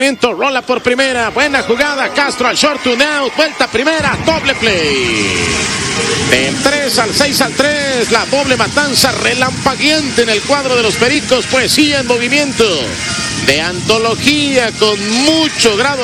Rola por primera, buena jugada, Castro al short, un out, vuelta primera, doble play. Del 3 al 6 al 3, la doble matanza relampagueante en el cuadro de los Pericos, poesía en movimiento, de antología con mucho grado